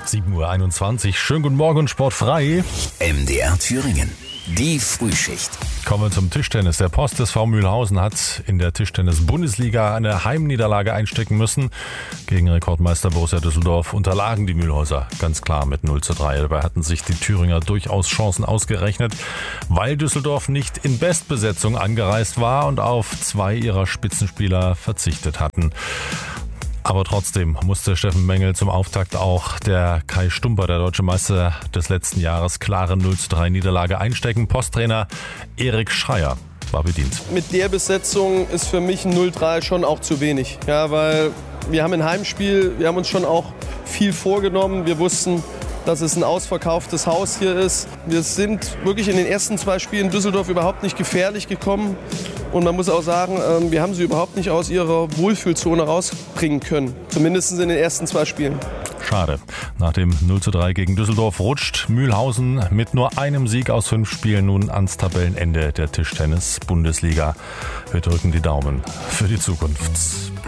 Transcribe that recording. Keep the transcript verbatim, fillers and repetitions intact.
sieben Uhr einundzwanzig. Schönen guten Morgen, sportfrei. M D R Thüringen. Die Frühschicht. Kommen wir zum Tischtennis. Der Post S V Mühlhausen hat in der Tischtennis-Bundesliga eine Heimniederlage einstecken müssen. Gegen Rekordmeister Borussia Düsseldorf unterlagen die Mühlhäuser ganz klar mit null zu drei. Dabei hatten sich die Thüringer durchaus Chancen ausgerechnet, weil Düsseldorf nicht in Bestbesetzung angereist war und auf zwei ihrer Spitzenspieler verzichtet hatten. Aber trotzdem musste Steffen Mengel zum Auftakt auch der Kai Stumper, der deutsche Meister des letzten Jahres, klare null zu drei Niederlage einstecken. Posttrainer Erik Schreier war bedient. Mit der Besetzung ist für mich ein null drei schon auch zu wenig. Ja, weil wir haben ein Heimspiel, wir haben uns schon auch viel vorgenommen. Wir wussten, dass es ein ausverkauftes Haus hier ist. Wir sind wirklich in den ersten zwei Spielen Düsseldorf überhaupt nicht gefährlich gekommen. Und man muss auch sagen, wir haben sie überhaupt nicht aus ihrer Wohlfühlzone rausbringen können. Zumindest in den ersten zwei Spielen. Schade. Nach dem null zu drei gegen Düsseldorf rutscht Mühlhausen mit nur einem Sieg aus fünf Spielen nun ans Tabellenende der Tischtennis-Bundesliga. Wir drücken die Daumen für die Zukunft.